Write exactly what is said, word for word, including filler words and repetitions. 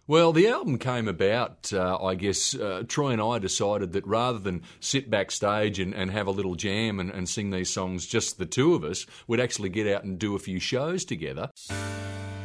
Well, the album came about, uh, I guess, uh, Troy and I decided that rather than sit backstage and, and have a little jam and, and sing these songs, just the two of us, we'd actually get out and do a few shows together.